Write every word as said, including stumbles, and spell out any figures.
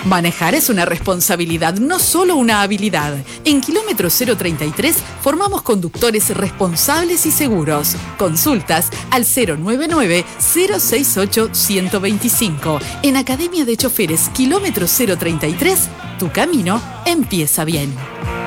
Manejar es una responsabilidad, no solo una habilidad. En Kilómetro cero treinta y tres formamos conductores responsables y seguros. Consultas al cero nueve nueve, cero seis ocho, uno dos cinco. En Academia de Choferes Kilómetro cero treinta y tres, tu camino empieza bien.